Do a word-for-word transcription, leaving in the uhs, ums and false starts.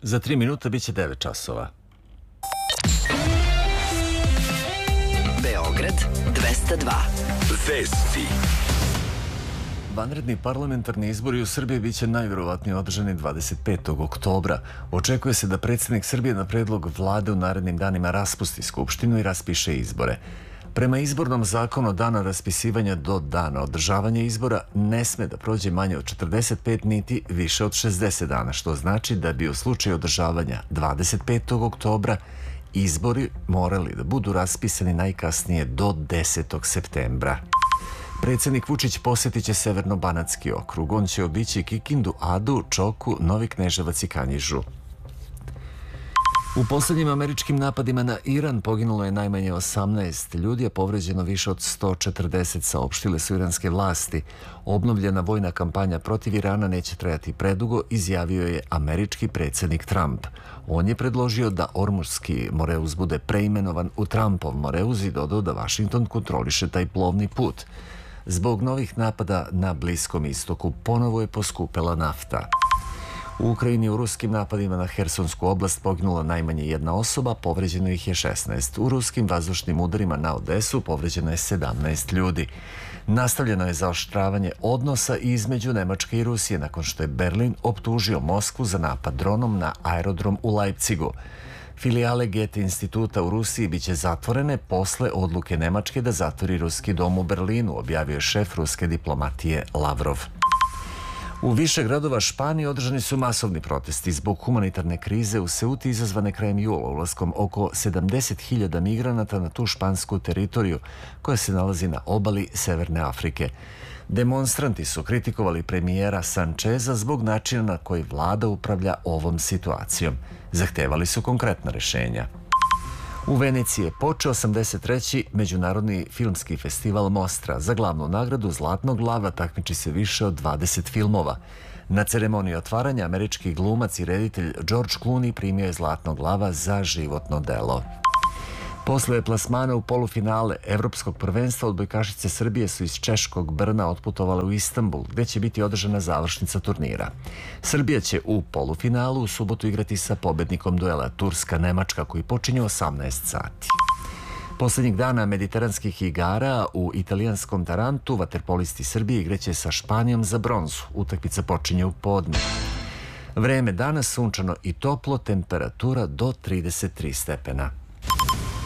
Za tri minuta bit će devet časova. Beograd dvesta dva. Vesti. Vanredni parlamentarni izbori u Srbiji bit će najvjerovatnije održani dvadeset petog oktobra. Očekuje se da predsjednik Srbije na predlog vlade u narednim danima raspusti skupštinu i raspiše izbore. Prema izbornom zakonu od dana raspisivanja do dana održavanja izbora ne sme da prođe manje od četrdeset pet niti više od šezdeset dana, što znači da bi u slučaju održavanja dvadeset petog oktobra izbori morali da budu raspisani najkasnije do desetog septembra. Predsjednik Vučić posjetit će Severno-banatski okrug. On će obići Kikindu, Adu, Čoku, Novi Kneževac i Kanjižu. U posljednjim američkim napadima na Iran poginulo je najmanje osamnaest ljudi, a povređeno više od sto četrdeset, saopštile su iranske vlasti. Obnovljena vojna kampanja protiv Irana neće trajati predugo, izjavio je američki predsjednik Trump. On je predložio da Ormuški Moreuz bude preimenovan u Trumpov Moreuz i dodao da Vašington kontroliše taj plovni put. Zbog novih napada na Bliskom istoku ponovo je poskupela nafta. U Ukrajini u ruskim napadima na Hersonsku oblast poginula najmanje jedna osoba, povređeno ih je šesnaest. U ruskim vazdušnim udarima na Odesu povređeno je sedamnaest ljudi. Nastavljeno je zaoštravanje odnosa između Nemačke i Rusije nakon što je Berlin optužio Moskvu za napad dronom na aerodrom u Leipzigu. Filijale Goethe instituta u Rusiji biće zatvorene posle odluke Nemačke da zatvori ruski dom u Berlinu, objavio je šef ruske diplomatije Lavrov. U više gradova Španije održani su masovni protesti zbog humanitarne krize u Seuti izazvane krajem jula ulaskom oko sedamdeset hiljada migranata na tu špansku teritoriju koja se nalazi na obali Severne Afrike. Demonstranti su kritikovali premijera Sancheza zbog načina na koji vlada upravlja ovom situacijom. Zahtevali su konkretna rješenja. U Veneciji je počeo osamdeset treći Međunarodni filmski festival Mostra. Za glavnu nagradu Zlatnog lava takmiči se više od dvadeset filmova. Na ceremoniji otvaranja američki glumac i reditelj George Clooney primio je Zlatnog lava za životno delo. Posle plasmana u polufinale Evropskog prvenstva odbojkašice Srbije su iz češkog Brna otputovale u Istanbul, gdje će biti održana završnica turnira. Srbija će u polufinalu u subotu igrati sa pobednikom duela Turska-Nemačka koji počinje u osamnaest sati. Posljednjih dana mediteranskih igara u italijanskom Tarantu vaterpolisti Srbije igraće sa Španijom za bronzu. Utakmica počinje u podne. Vreme danas sunčano i toplo, temperatura do trideset tri stepena.